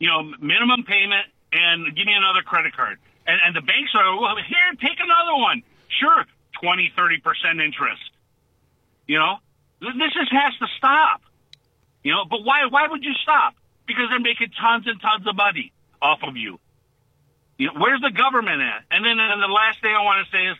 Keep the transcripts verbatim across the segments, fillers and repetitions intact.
you know, minimum payment and give me another credit card. And, and the banks are, well, here, take another one. Sure, twenty, thirty percent interest. You know, this just has to stop. You know, but why, why would you stop? Because they're making tons and tons of money off of you. You know, where's the government at? And then and the last thing I want to say is,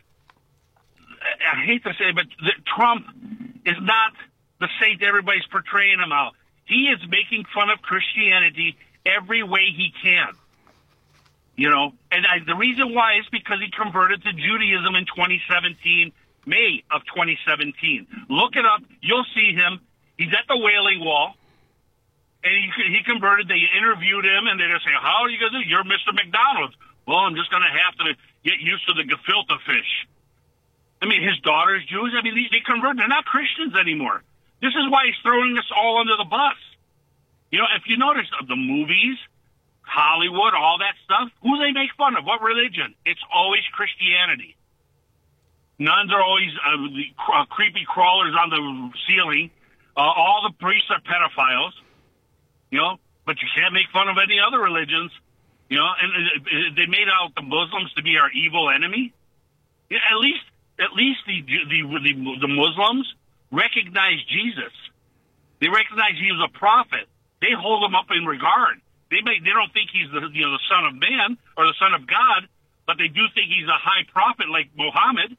I hate to say it, but the, Trump is not the saint everybody's portraying him out. He is making fun of Christianity every way he can. You know, and I, the reason why is because he converted to Judaism in twenty seventeen, May of twenty seventeen. Look it up. You'll see him. He's at the Wailing Wall. And he, he converted. They interviewed him, and they just say, how are you going to do? You're Mister McDonald's. Well, I'm just going to have to get used to the gefilte fish. I mean, his daughter is Jewish. I mean, they, they converted. They're not Christians anymore. This is why he's throwing us all under the bus. You know, if you notice the movies, Hollywood, all that stuff, who they make fun of? What religion? It's always Christianity. Nuns are always uh, the uh, creepy crawlers on the ceiling. Uh, all the priests are pedophiles. You know, but you can't make fun of any other religions. You know, and uh, they made out the Muslims to be our evil enemy. Yeah, at least, at least the the the, the Muslims recognize Jesus. They recognize he was a prophet. They hold him up in regard. They may, they don't think he's the you know the son of man or the son of God, but they do think he's a high prophet like Muhammad.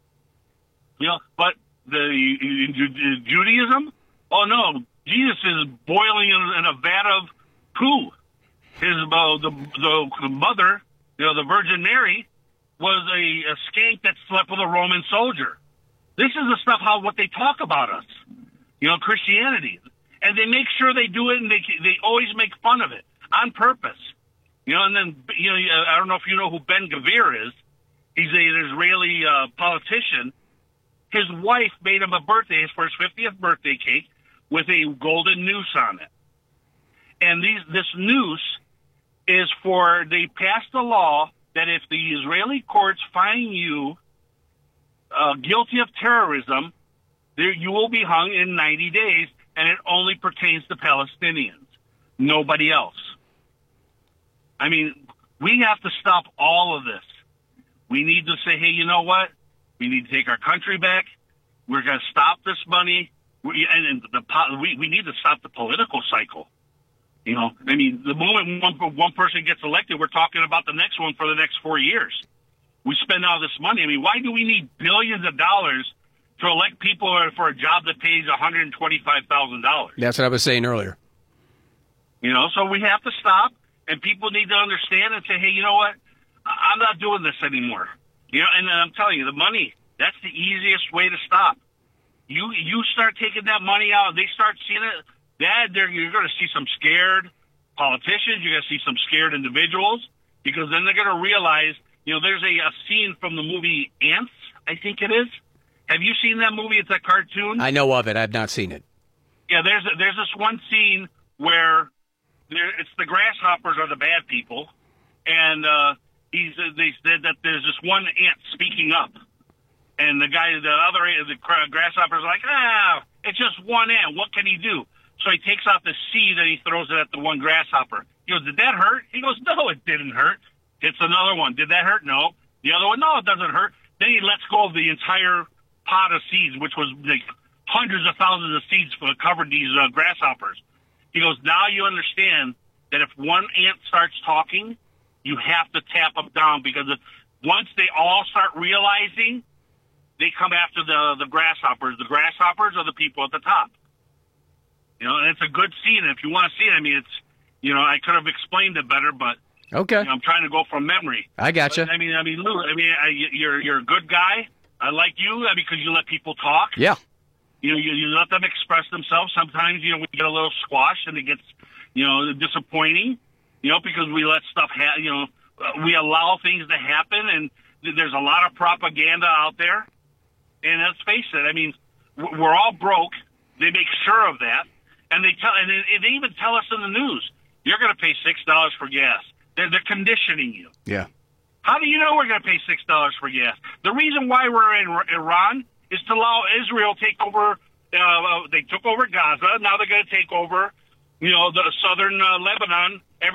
You know, but the in Judaism, oh no, Jesus is boiling in, in a vat of poo. His uh, the, the the mother, you know, the Virgin Mary, was a, a skank that slept with a Roman soldier. This is the stuff how what they talk about us, you know, Christianity, and they make sure they do it, and they they always make fun of it on purpose, you know. And then you know, I don't know if you know who Ben Gvir is. He's a, an Israeli uh, politician. His wife made him a birthday for his fiftieth birthday cake with a golden noose on it, and these this noose is for they passed a law that if the Israeli courts find you uh, guilty of terrorism, there, you will be hung in ninety days, and it only pertains to Palestinians, nobody else. I mean, we have to stop all of this. We need to say, hey, you know what? We need to take our country back. We're going to stop this money. We, and, and the we, we need to stop the political cycle. You know, I mean, the moment one, one person gets elected, we're talking about the next one for the next four years. We spend all this money. I mean, why do we need billions of dollars to elect people for a job that pays one hundred twenty-five thousand dollars? That's what I was saying earlier. You know, so we have to stop, and people need to understand and say, hey, you know what? I'm not doing this anymore. You know, and I'm telling you, the money, that's the easiest way to stop. You you start taking that money out, and they start seeing it, that you're going to see some scared politicians, you're going to see some scared individuals, because then they're going to realize, you know, there's a, a scene from the movie Ants, I think it is. Have you seen that movie? It's a cartoon. I know of it. I've not seen it. Yeah, there's a, there's this one scene where there, it's the grasshoppers are the bad people, and uh, he's they said that there's this one ant speaking up, and the guy, the other the grasshoppers are like, ah, it's just one ant. What can he do? So he takes out the seed and he throws it at the one grasshopper. He goes, did that hurt? He goes, no, it didn't hurt. It's another one. Did that hurt? No. The other one, no, it doesn't hurt. Then he lets go of the entire pot of seeds, which was like hundreds of thousands of seeds for covered these uh, grasshoppers. He goes, now you understand that if one ant starts talking, you have to tap them down, because if, once they all start realizing, they come after the, the grasshoppers. The grasshoppers are the people at the top. You know, and it's a good scene. If you want to see it, I mean, it's, you know, I could have explained it better, but okay, you know, I'm trying to go from memory. I gotcha. But, I mean, I mean, Lou, I mean, I, you're you're a good guy. I like you because you let people talk. Yeah. You know, you, you let them express themselves. Sometimes, you know, we get a little squash and it gets, you know, disappointing. You know, because we let stuff ha- you know, we allow things to happen, and there's a lot of propaganda out there. And let's face it, I mean, we're all broke. They make sure of that. And they tell, and they even tell us in the news, you're going to pay six dollars for gas. They're, they're conditioning you. Yeah. How do you know we're going to pay six dollars for gas? The reason why we're in Iran is to allow Israel take over. Uh, they took over Gaza. Now they're going to take over, you know, the southern uh, Lebanon.